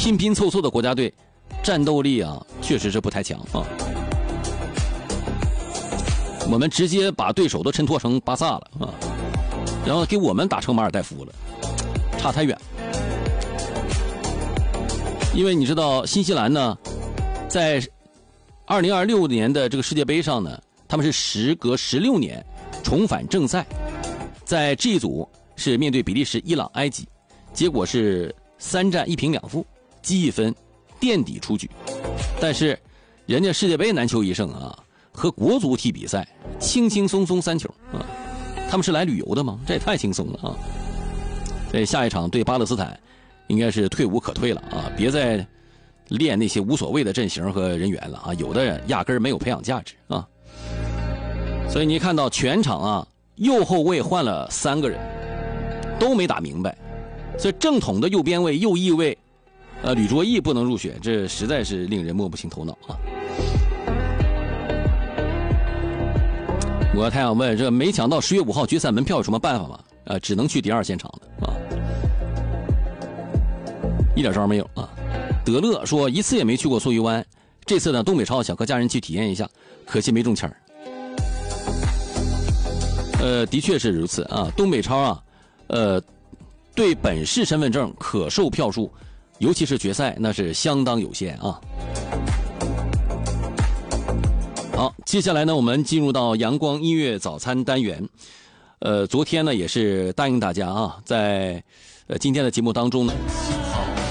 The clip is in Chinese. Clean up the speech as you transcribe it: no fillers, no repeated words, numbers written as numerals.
拼拼凑凑的国家队，战斗力啊确实是不太强啊。我们直接把对手都衬托成巴萨了啊，然后给我们打成马尔代夫了，差太远。因为你知道新西兰呢，在2026年的这个世界杯上呢，他们是时隔16年重返正赛，在 G 组是面对比利时、伊朗、埃及，结果是3战1平2负，积1分，垫底出局。但是人家世界杯难求一胜啊，和国足踢比赛，轻轻松松3球啊，他们是来旅游的吗？这也太轻松了啊！所以下一场对巴勒斯坦，应该是退无可退了啊！别再练那些无所谓的阵型和人员了啊，有的人压根儿没有培养价值啊。所以你看到全场啊，右后卫换了3个人，都没打明白。所以正统的右边卫、右翼卫，吕卓义不能入选，这实在是令人摸不清头脑啊！我太想问，这没抢到10月5号决赛门票有什么办法吗？只能去第2现场的啊，一点招没有啊！德勒说一次也没去过苏鱼湾，这次呢东北超想和家人去体验一下，可惜没中签儿。的确是如此啊，东北超啊，对本市身份证可售票数，尤其是决赛，那是相当有限啊。好，接下来呢，我们进入到阳光音乐早餐单元。昨天呢，也是答应大家啊，在今天的节目当中呢，